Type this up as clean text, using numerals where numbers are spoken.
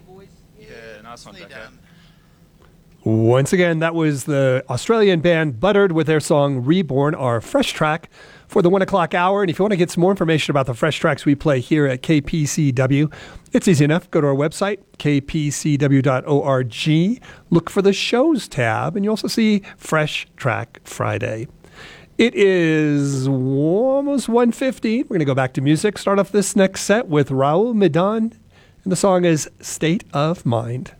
Yeah, nice one, Becca. Once again, that was the Australian band Buttered with their song Reborn, our fresh track for the 1 o'clock hour. And if you want to get some more information about the fresh tracks we play here at KPCW, it's easy enough. Go to our website, kpcw.org. Look for the shows tab, and you also see Fresh Track Friday. It is almost 1:15. We're going to go back to music. Start off this next set with Raul Midon, and the song is State of Mind.